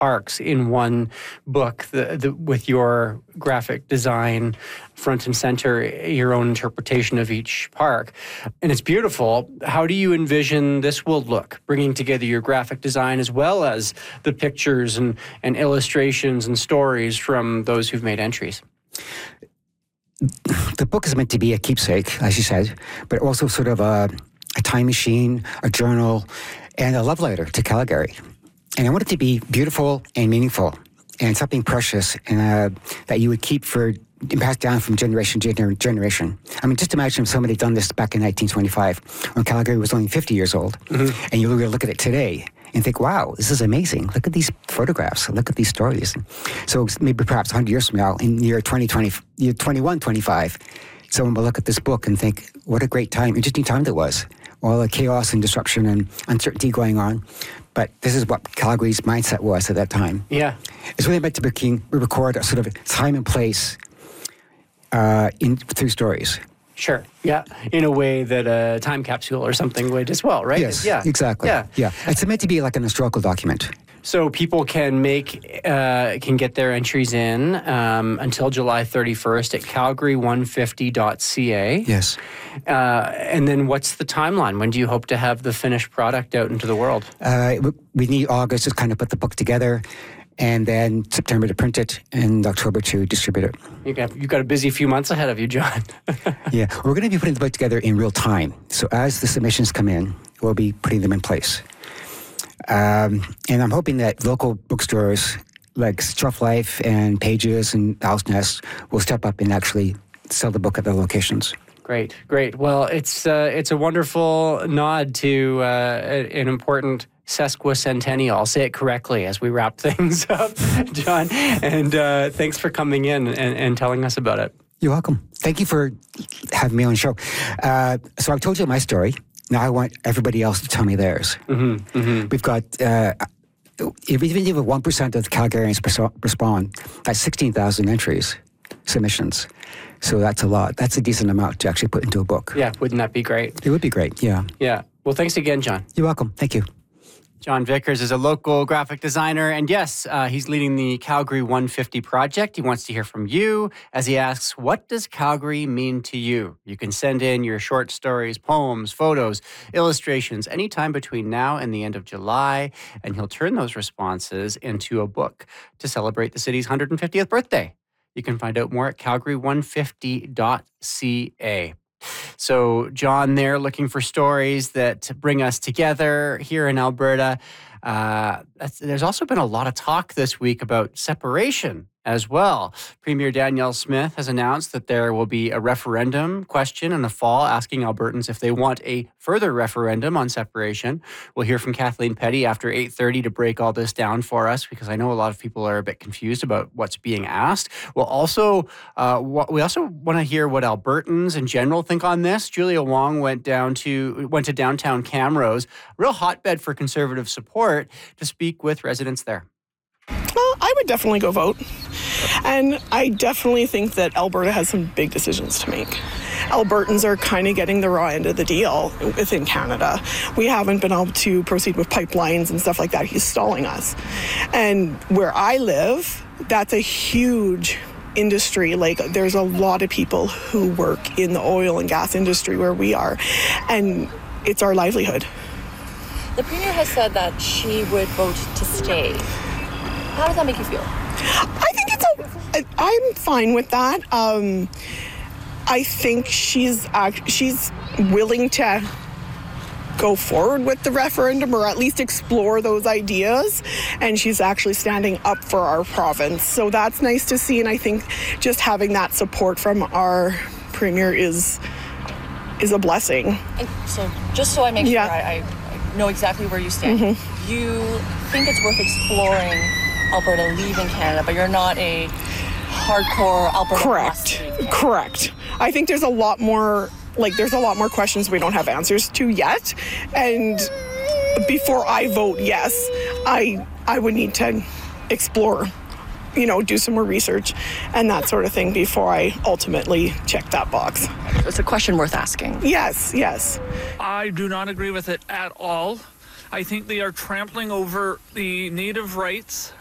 parks in one book, with your graphic design front and center, your own interpretation of each park. And it's beautiful. How do you envision this will look, bringing together your graphic design as well as the pictures and illustrations and stories from those who've made entries? The book is meant to be a keepsake, as you said, but also sort of a time machine, a journal, and a love letter to Calgary. And I want it to be beautiful and meaningful and something precious and that you would keep and pass down from generation to generation. I mean, just imagine if somebody had done this back in 1925 when Calgary was only 50 years old, and you look at it today and think, wow, this is amazing. Look at these photographs. Look at these stories. So maybe perhaps 100 years from now, in year 2125, someone will look at this book and think, what a great time, interesting time that was. All the chaos and disruption and uncertainty going on. But this is what Calgary's mindset was at that time. Yeah. It's really meant to record a sort of time and place through stories. Sure. Yeah. In a way that a time capsule or something would as well, right? Yes. Yeah. Exactly. Yeah. It's meant to be like an historical document. So people can get their entries in until July 31st at calgary150.ca. Yes. And then what's the timeline? When do you hope to have the finished product out into the world? We need August to kind of put the book together, and then September to print it, and October to distribute it. You've got a busy few months ahead of you, John. Yeah. We're going to be putting the book together in real time. So as the submissions come in, we'll be putting them in place. And I'm hoping that local bookstores like Shelf Life and Pages and Owl's Nest will step up and actually sell the book at their locations. Great. Well, it's a wonderful nod to an important sesquicentennial. I'll say it correctly as we wrap things up, John. And thanks for coming in and telling us about it. You're welcome. Thank you for having me on the show. So I've told you my story. Now I want everybody else to tell me theirs. We've got, even if 1% of the Calgarians respond, that's 16,000 entries, submissions. So that's a lot. That's a decent amount to actually put into a book. Yeah, wouldn't that be great? It would be great, yeah. Yeah. Well, thanks again, John. You're welcome. Thank you. John Vickers is a local graphic designer, and yes, he's leading the Calgary 150 project. He wants to hear from you as he asks, what does Calgary mean to you? You can send in your short stories, poems, photos, illustrations anytime between now and the end of July, and he'll turn those responses into a book to celebrate the city's 150th birthday. You can find out more at calgary150.ca. So John there looking for stories that bring us together here in Alberta. There's also been a lot of talk this week about separation as well. Premier Danielle Smith has announced that there will be a referendum question in the fall asking Albertans if they want a further referendum on separation. We'll hear from Kathleen Petty after 8:30 to break all this down for us, because I know a lot of people are a bit confused about what's being asked. We also want to hear what Albertans in general think on this. Julia Wong went to downtown Camrose, real hotbed for Conservative support, to speak with residents there. Well, I would definitely go vote. And I definitely think that Alberta has some big decisions to make. Albertans are kind of getting the raw end of the deal within Canada. We haven't been able to proceed with pipelines and stuff like that. He's stalling us. And where I live, that's a huge industry. Like, there's a lot of people who work in the oil and gas industry where we are. And it's our livelihood. The Premier has said that she would vote to stay. How does that make you feel? I think I'm fine with that. I think she's willing to go forward with the referendum, or at least explore those ideas, and she's actually standing up for our province. So that's nice to see, and I think just having that support from our Premier is a blessing. And so just so I make sure I know exactly where you stand, you think it's worth exploring Alberta leaving Canada, but you're not a hardcore Alberta. Correct. I think there's a lot more questions we don't have answers to yet. And before I vote yes, I would need to explore, do some more research and that sort of thing before I ultimately check that box. It's a question worth asking. Yes. I do not agree with it at all. I think they are trampling over the native rights